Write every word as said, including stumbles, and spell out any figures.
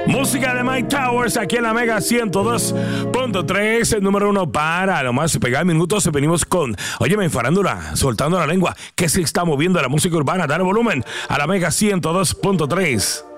Música de Mike Towers aquí en la Mega ciento dos punto tres, el número uno para lo más pegar minutos. Venimos con, óyeme, farándula, soltando la lengua, que se está moviendo la música urbana. Dale volumen a la Mega ciento dos punto tres.